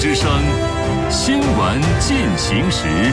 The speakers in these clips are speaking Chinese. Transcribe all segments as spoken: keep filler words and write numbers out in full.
之声，新闻进行时。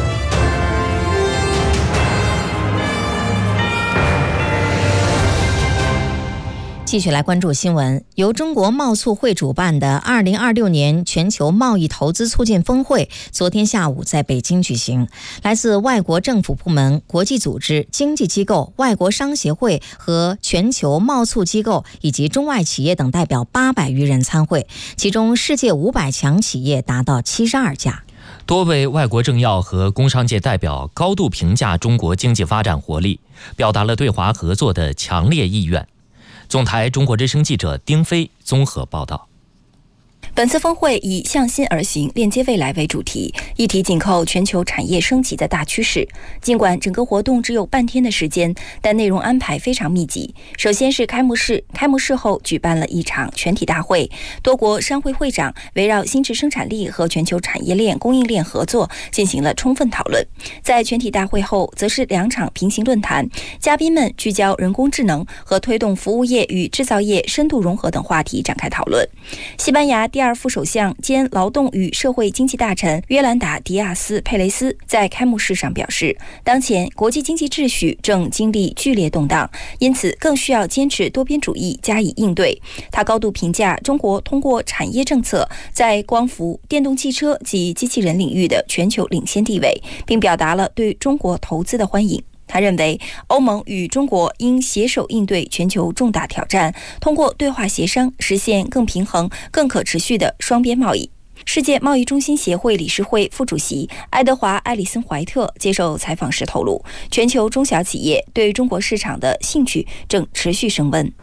继续来关注新闻。由中国贸促会主办的二零二六年全球贸易投资促进峰会昨天下午在北京举行。来自外国政府部门、国际组织、经济机构、外国商协会和全球贸促机构以及中外企业等代表八百余人参会，其中世界五百强企业达到七十二家。 多位外国政要和工商界代表高度评价中国经济发展活力，表达了对华合作的强烈意愿。总台中国之声记者丁飞综合报道。 本次峰会以向心而行，链接未来为主题，议题紧扣全球产业升级的大趋势。尽管整个活动只有半天的时间，但内容安排非常密集。首先是开幕式，开幕式后举办了一场全体大会，多国商会会长围绕新质生产力和全球产业链供应链合作进行了充分讨论。在全体大会后，则是两场平行论坛，嘉宾们聚焦人工智能和推动服务业与制造业深度融合等话题展开讨论。西班牙第二副首相兼劳动与社会经济大臣约兰达·迪亚斯·佩雷斯在开幕式上表示，当前国际经济秩序正经历剧烈动荡，因此更需要坚持多边主义加以应对。他高度评价中国通过产业政策在光伏、电动汽车及机器人领域的全球领先地位，并表达了对中国投资的欢迎。他认为，欧盟与中国应携手应对全球重大挑战，通过对话协商实现更平衡、更可持续的双边贸易。世界贸易中心协会理事会副主席爱德华·埃里森·怀特接受采访时透露，全球中小企业对中国市场的兴趣正持续升温。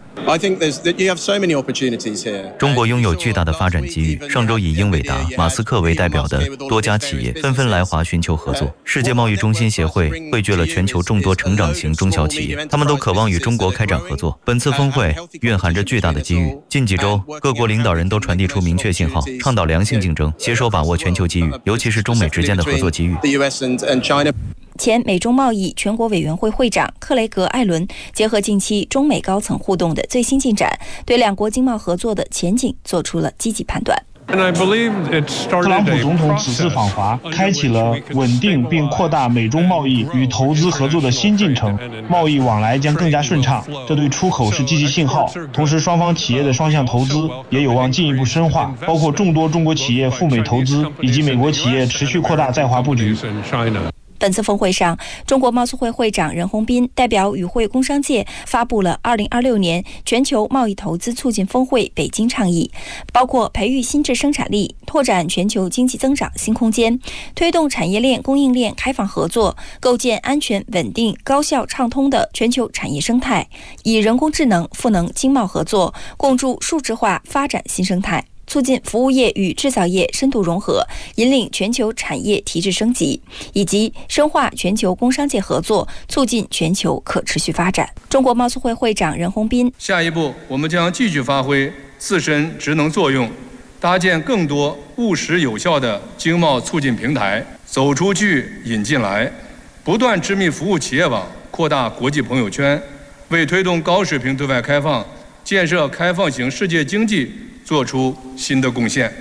中国拥有巨大的发展机遇。上周以英伟达、马斯克为代表的多家企业纷纷来华寻求合作。世界贸易中心协会汇聚了全球众多成长型中小企业，他们都渴望与中国开展合作。本次峰会蕴含着巨大的机遇。近几周，各国领导人都传递出明确信号，倡导良性竞争，携手把握全球机遇，尤其是中美之间的合作机遇。 前美中贸易全国委员会会长克雷格·艾伦结合近期中美高层互动的最新进展，对两国经贸合作的前景做出了积极判断。 特朗普总统此次访华，开启了稳定并扩大美中贸易与投资合作的新进程，贸易往来将更加顺畅，这对出口是积极信号。同时，双方企业的双向投资也有望进一步深化，包括众多中国企业赴美投资，以及美国企业持续扩大在华布局。 本次峰会上，中国贸促会会长任洪斌代表与会工商界发布了二零二六年全球贸易投资促进峰会北京倡议，包括培育新质生产力、拓展全球经济增长新空间、推动产业链供应链开放合作、构建安全、稳定、高效、畅通的全球产业生态，以人工智能赋能经贸合作，共筑数字化发展新生态，促进服务业与制造业深度融合，引领全球产业提质升级，以及深化全球工商界合作，促进全球可持续发展。中国贸促会会长任洪斌： 下一步，我们将继续发挥自身职能作用，搭建更多务实有效的经贸促进平台，走出去引进来，不断织密服务企业网，扩大国际朋友圈，为推动高水平对外开放、建设开放型世界经济做出新的贡献。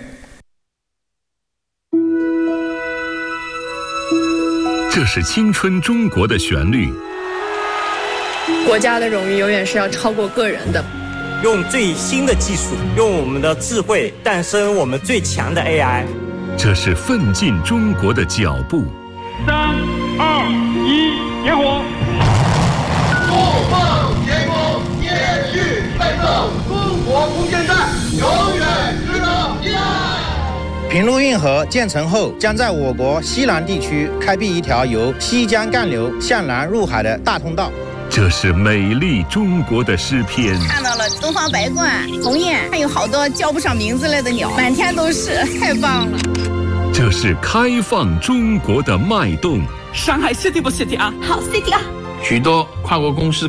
这是青春中国的旋律。 国家的荣誉永远是要超过个人的。 用最新的技术，用我们的智慧诞生我们最强的 A I。 这是奋进中国的脚步。 三二一，点火！ 不放前功，延续奋斗，中国空间站永远值得依赖。 平陆运河建成后，将在我国西南地区开辟一条由西江干流向南入海的大通道。 这是美丽中国的诗篇。 看到了东方白鹳、鸿雁，还有好多叫不上名字来的鸟，满天都是，太棒了。 这是开放中国的脉动。 上海 city 不 city 啊？ 好 city 啊！ 许多跨国公司